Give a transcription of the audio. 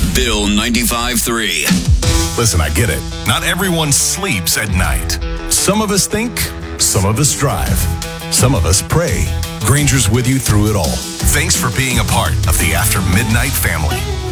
Bill 95.3. Listen, I get it. Not everyone sleeps at night. Some of us think, some of us drive, some of us pray. Granger's with you through it all. Thanks for being a part of the After Midnight family.